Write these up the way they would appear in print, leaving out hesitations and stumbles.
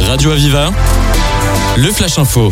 Radio Aviva, le Flash Info.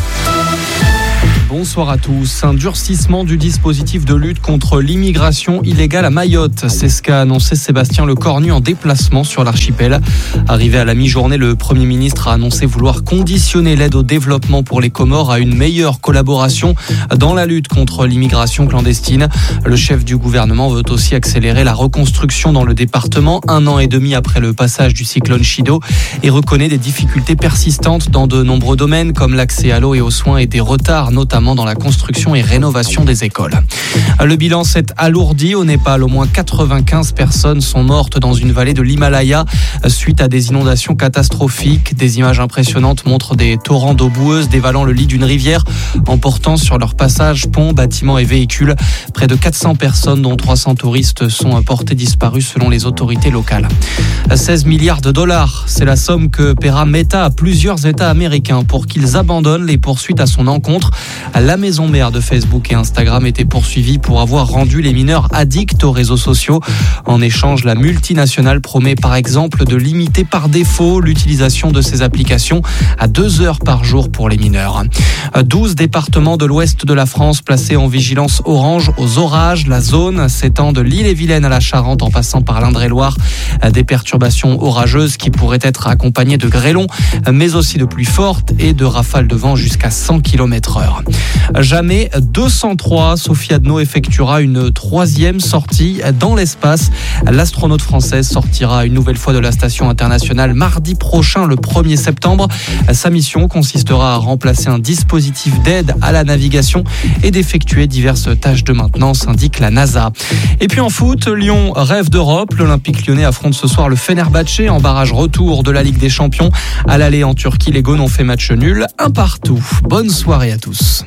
Bonsoir à tous. Un durcissement du dispositif de lutte contre l'immigration illégale à Mayotte. C'est ce qu'a annoncé Sébastien Lecornu en déplacement sur l'archipel. Arrivé à la mi-journée, le Premier ministre a annoncé vouloir conditionner l'aide au développement pour les Comores à une meilleure collaboration dans la lutte contre l'immigration clandestine. Le chef du gouvernement veut aussi accélérer la reconstruction dans le département 1 an et demi après le passage du cyclone Chido et reconnaît des difficultés persistantes dans de nombreux domaines comme l'accès à l'eau et aux soins et des retards notamment dans la construction et rénovation des écoles. Le bilan s'est alourdi au Népal. Au moins 95 personnes sont mortes dans une vallée de l'Himalaya suite à des inondations catastrophiques. Des images impressionnantes montrent des torrents d'eau boueuse dévalant le lit d'une rivière, emportant sur leur passage ponts, bâtiments et véhicules. Près de 400 personnes, dont 300 touristes, sont portées disparues selon les autorités locales. 16 milliards de dollars, c'est la somme que paiera Meta à plusieurs États américains pour qu'ils abandonnent les poursuites à son encontre. La maison mère de Facebook et Instagram était poursuivie pour avoir rendu les mineurs addicts aux réseaux sociaux. En échange, la multinationale promet par exemple de limiter par défaut l'utilisation de ces applications à 2 heures par jour pour les mineurs. 12 départements de l'ouest de la France placés en vigilance orange aux orages. La zone s'étend de l'Ille-et-Vilaine à la Charente en passant par l'Indre-et-Loire. Des perturbations orageuses qui pourraient être accompagnées de grêlons, mais aussi de pluies fortes et de rafales de vent jusqu'à 100 km/h. Jamais 203, Sophie Adno effectuera une 3e sortie dans l'espace. L'astronaute française sortira une nouvelle fois de la station internationale mardi prochain, le 1er septembre. Sa mission consistera à remplacer un dispositif d'aide à la navigation et d'effectuer diverses tâches de maintenance, indique la NASA. Et puis en foot, Lyon rêve d'Europe. L'Olympique lyonnais affronte ce soir le Fenerbahçe en barrage retour de la Ligue des Champions. À l'aller en Turquie, les Gones ont fait match nul, 1-1. Bonne soirée à tous.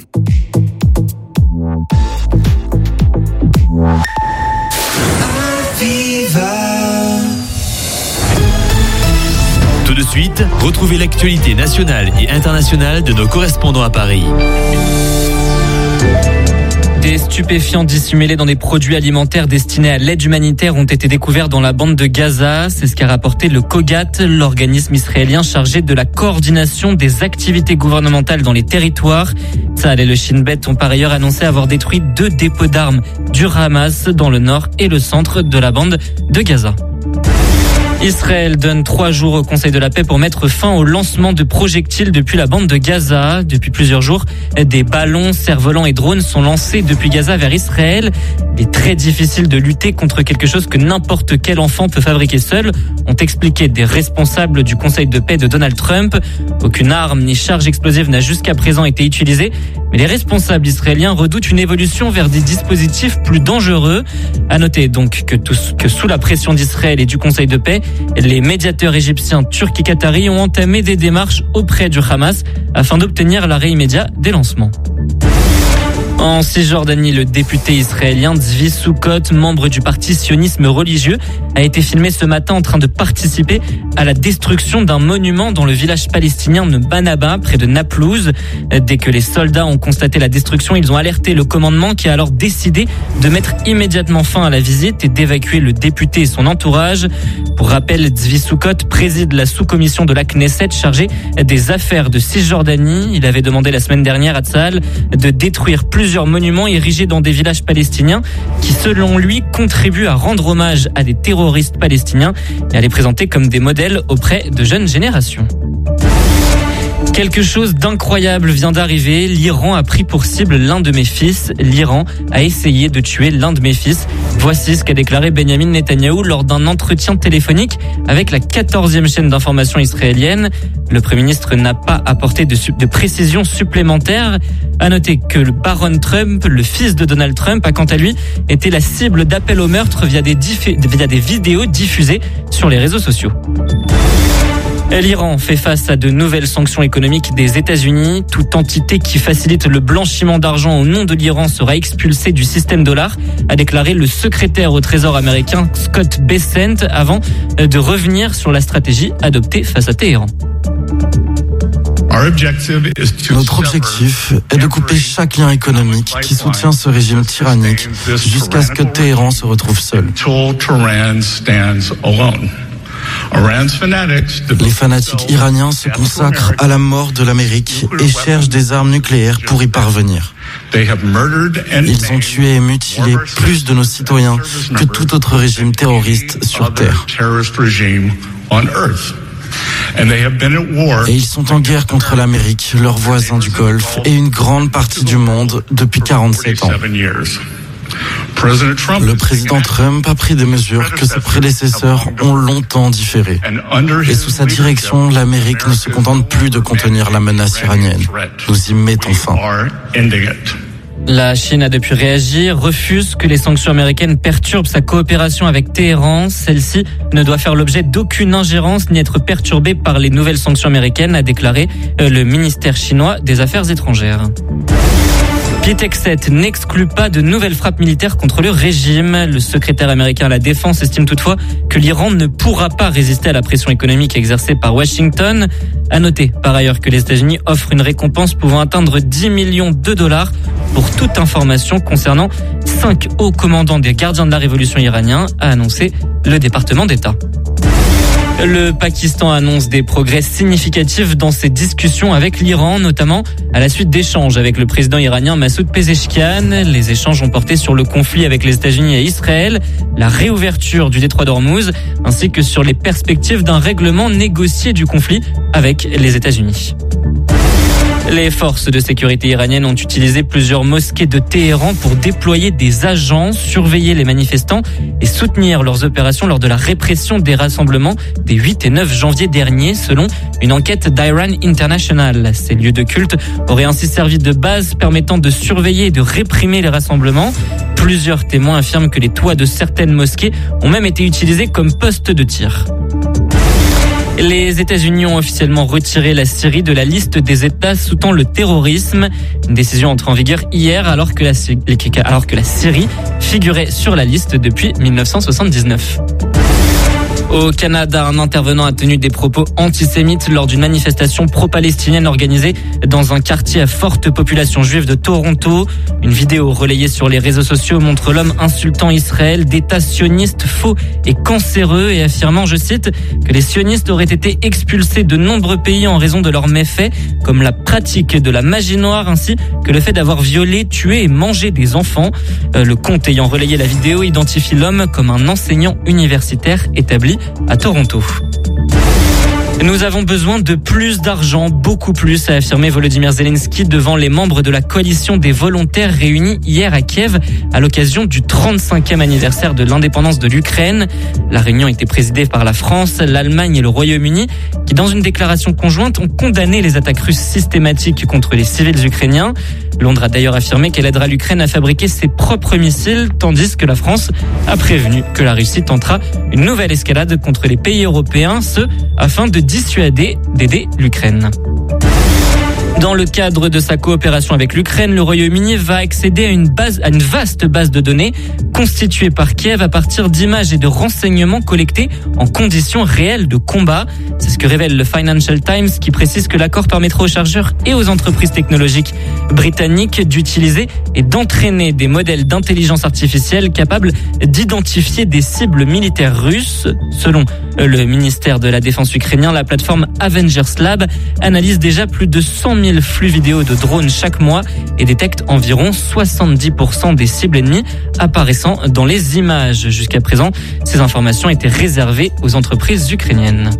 Tout de suite, retrouvez l'actualité nationale et internationale de nos correspondants à Paris. Des stupéfiants dissimulés dans des produits alimentaires destinés à l'aide humanitaire ont été découverts dans la bande de Gaza. C'est ce qu'a rapporté le COGAT, l'organisme israélien chargé de la coordination des activités gouvernementales dans les territoires. Tsahal et le Shin Bet ont par ailleurs annoncé avoir détruit 2 dépôts d'armes du Hamas dans le nord et le centre de la bande de Gaza. Israël donne 3 jours au Conseil de la paix pour mettre fin au lancement de projectiles depuis la bande de Gaza. Depuis plusieurs jours, des ballons, cerfs-volants et drones sont lancés depuis Gaza vers Israël. Il est très difficile de lutter contre quelque chose que n'importe quel enfant peut fabriquer seul, ont expliqué des responsables du Conseil de paix de Donald Trump. Aucune arme ni charge explosive n'a jusqu'à présent été utilisée, mais les responsables israéliens redoutent une évolution vers des dispositifs plus dangereux. À noter donc que sous la pression d'Israël et du Conseil de paix, les médiateurs égyptiens, turcs et qataris ont entamé des démarches auprès du Hamas afin d'obtenir l'arrêt immédiat des lancements. En Cisjordanie, le député israélien Zvi Sukkot, membre du parti sionisme religieux, a été filmé ce matin en train de participer à la destruction d'un monument dans le village palestinien de Banaba, près de Naplouse. Dès que les soldats ont constaté la destruction, ils ont alerté le commandement qui a alors décidé de mettre immédiatement fin à la visite et d'évacuer le député et son entourage. Pour rappel, Zvi Sukkot préside la sous-commission de la Knesset chargée des affaires de Cisjordanie. Il avait demandé la semaine dernière à Tsahal de détruire plusieurs monuments érigés dans des villages palestiniens qui, selon lui, contribuent à rendre hommage à des terroristes palestiniens et à les présenter comme des modèles auprès de jeunes générations. Quelque chose d'incroyable vient d'arriver. L'Iran a pris pour cible l'un de mes fils. L'Iran a essayé de tuer l'un de mes fils. Voici ce qu'a déclaré Benjamin Netanyahou lors d'un entretien téléphonique avec la 14e chaîne d'information israélienne. Le Premier ministre n'a pas apporté de précisions supplémentaires. À noter que le baron Trump, le fils de Donald Trump, a quant à lui été la cible d'appels au meurtre via des vidéos diffusées sur les réseaux sociaux. L'Iran fait face à de nouvelles sanctions économiques des États-Unis. Toute entité qui facilite le blanchiment d'argent au nom de l'Iran sera expulsée du système dollar, a déclaré le secrétaire au Trésor américain Scott Bessent avant de revenir sur la stratégie adoptée face à Téhéran. Notre objectif est de couper chaque lien économique qui soutient ce régime tyrannique jusqu'à ce que Téhéran se retrouve seul. Les fanatiques iraniens se consacrent à la mort de l'Amérique et cherchent des armes nucléaires pour y parvenir. Ils ont tué et mutilé plus de nos citoyens que tout autre régime terroriste sur Terre. Et ils sont en guerre contre l'Amérique, leurs voisins du Golfe et une grande partie du monde depuis 47 ans. Le président Trump a pris des mesures que ses prédécesseurs ont longtemps différées. Et sous sa direction, l'Amérique ne se contente plus de contenir la menace iranienne. Nous y mettons fin. La Chine a depuis réagi, refuse que les sanctions américaines perturbent sa coopération avec Téhéran. Celle-ci ne doit faire l'objet d'aucune ingérence ni être perturbée par les nouvelles sanctions américaines, a déclaré le ministère chinois des Affaires étrangères. Pete Hegseth n'exclut pas de nouvelles frappes militaires contre le régime. Le secrétaire américain à la Défense estime toutefois que l'Iran ne pourra pas résister à la pression économique exercée par Washington. À noter par ailleurs que les États-Unis offrent une récompense pouvant atteindre 10 millions de dollars pour toute information concernant 5 hauts commandants des gardiens de la révolution iranien, a annoncé le département d'État. Le Pakistan annonce des progrès significatifs dans ses discussions avec l'Iran, notamment à la suite d'échanges avec le président iranien Massoud Pezeshkian. Les échanges ont porté sur le conflit avec les États-Unis et Israël, la réouverture du détroit d'Ormuz, ainsi que sur les perspectives d'un règlement négocié du conflit avec les États-Unis. Les forces de sécurité iraniennes ont utilisé plusieurs mosquées de Téhéran pour déployer des agents, surveiller les manifestants et soutenir leurs opérations lors de la répression des rassemblements des 8 et 9 janvier dernier, selon une enquête d'Iran International. Ces lieux de culte auraient ainsi servi de base permettant de surveiller et de réprimer les rassemblements. Plusieurs témoins affirment que les toits de certaines mosquées ont même été utilisés comme postes de tir. Les États-Unis ont officiellement retiré la Syrie de la liste des États soutenant le terrorisme. Une décision entre en vigueur hier alors que la Syrie figurait sur la liste depuis 1979. Au Canada, un intervenant a tenu des propos antisémites lors d'une manifestation pro-palestinienne organisée dans un quartier à forte population juive de Toronto. Une vidéo relayée sur les réseaux sociaux montre l'homme insultant Israël d'État sioniste faux et cancéreux et affirmant, je cite, que les sionistes auraient été expulsés de nombreux pays en raison de leurs méfaits, comme la pratique de la magie noire ainsi que le fait d'avoir violé, tué et mangé des enfants. Le compte ayant relayé la vidéo identifie l'homme comme un enseignant universitaire établi à Toronto. Nous avons besoin de plus d'argent, beaucoup plus, a affirmé Volodymyr Zelensky devant les membres de la coalition des volontaires réunis hier à Kiev à l'occasion du 35e anniversaire de l'indépendance de l'Ukraine. La réunion était présidée par la France, l'Allemagne et le Royaume-Uni qui, dans une déclaration conjointe, ont condamné les attaques russes systématiques contre les civils ukrainiens. Londres a d'ailleurs affirmé qu'elle aidera l'Ukraine à fabriquer ses propres missiles, tandis que la France a prévenu que la Russie tentera une nouvelle escalade contre les pays européens, afin de dissuader d'aider l'Ukraine. Dans le cadre de sa coopération avec l'Ukraine, le Royaume-Uni va accéder à une vaste base de données constituée par Kiev à partir d'images et de renseignements collectés en conditions réelles de combat. C'est ce que révèle le Financial Times qui précise que l'accord permettra aux chargeurs et aux entreprises technologiques britanniques d'utiliser et d'entraîner des modèles d'intelligence artificielle capables d'identifier des cibles militaires russes. Selon le ministère de la Défense ukrainien, la plateforme Avengers Lab analyse déjà plus de 100 000 flux vidéo de drones chaque mois et détecte environ 70% des cibles ennemies apparaissant dans les images. Jusqu'à présent, ces informations étaient réservées aux entreprises ukrainiennes.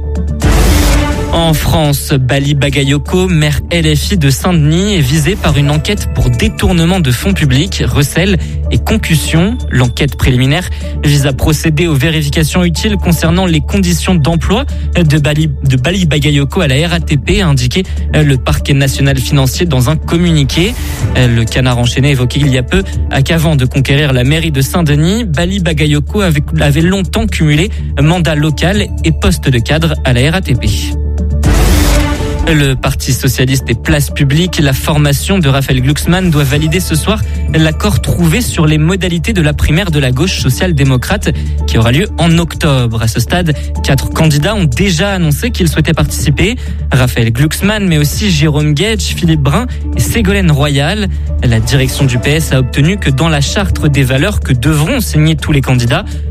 En France, Bali Bagayoko, maire LFI de Saint-Denis, est visée par une enquête pour détournement de fonds publics, recel et concussion. L'enquête préliminaire vise à procéder aux vérifications utiles concernant les conditions d'emploi de Bali Bagayoko à la RATP, a indiqué le parquet national financier dans un communiqué. Le Canard enchaîné évoquait il y a peu qu'avant de conquérir la mairie de Saint-Denis, Bali Bagayoko avait longtemps cumulé mandat local et poste de cadre à la RATP. Le Parti socialiste et Place publique, la formation de Raphaël Glucksmann doit valider ce soir l'accord trouvé sur les modalités de la primaire de la gauche social-démocrate qui aura lieu en octobre. À ce stade, 4 candidats ont déjà annoncé qu'ils souhaitaient participer. Raphaël Glucksmann, mais aussi Jérôme Guedj, Philippe Brun et Ségolène Royal. La direction du PS a obtenu que dans la charte des valeurs que devront signer tous les candidats,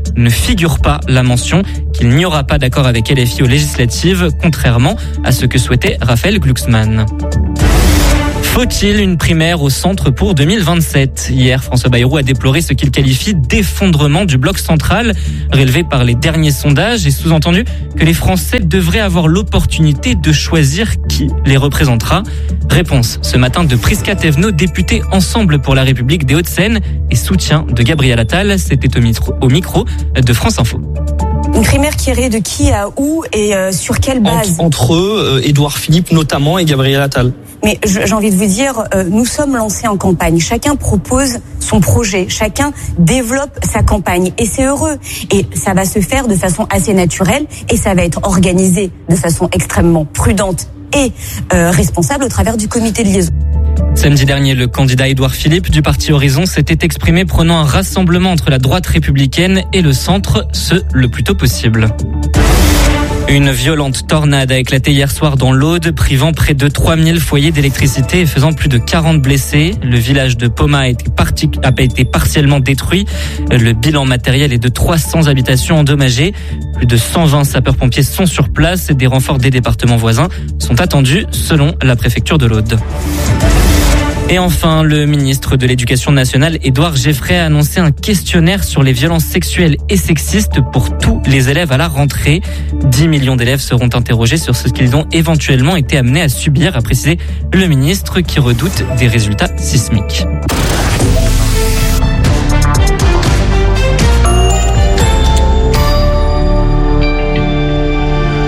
ne figure pas la mention qu'il n'y aura pas d'accord avec LFI aux législatives, contrairement à ce que souhaitait Raphaël Glucksmann. Faut-il une primaire au centre pour 2027 ? Hier, François Bayrou a déploré ce qu'il qualifie d'effondrement du bloc central, relevé par les derniers sondages et sous-entendu que les Français devraient avoir l'opportunité de choisir qui les représentera. Réponse ce matin de Prisca Thévenot, députée Ensemble pour la République des Hauts-de-Seine et soutien de Gabriel Attal. C'était au micro de France Info. Une primaire qui irait de qui à où et sur quelle base ? Entre Édouard Philippe notamment et Gabriel Attal. Mais j'ai envie de vous dire, nous sommes lancés en campagne. Chacun propose son projet, chacun développe sa campagne et c'est heureux. Et ça va se faire de façon assez naturelle et ça va être organisé de façon extrêmement prudente et responsable au travers du comité de liaison. Samedi dernier, le candidat Édouard Philippe du parti Horizon s'était exprimé prônant un rassemblement entre la droite républicaine et le centre, ce le plus tôt possible. Une violente tornade a éclaté hier soir dans l'Aude, privant près de 3000 foyers d'électricité et faisant plus de 40 blessés. Le village de Poma a été partiellement détruit. Le bilan matériel est de 300 habitations endommagées. Plus de 120 sapeurs-pompiers sont sur place et des renforts des départements voisins sont attendus selon la préfecture de l'Aude. Et enfin, le ministre de l'Éducation nationale, Édouard Geffray, a annoncé un questionnaire sur les violences sexuelles et sexistes pour tous les élèves à la rentrée. 10 millions d'élèves seront interrogés sur ce qu'ils ont éventuellement été amenés à subir, a précisé le ministre qui redoute des résultats sismiques.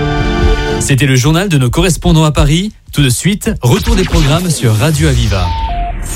C'était le journal de nos correspondants à Paris. Tout de suite, retour des programmes sur Radio Aviva.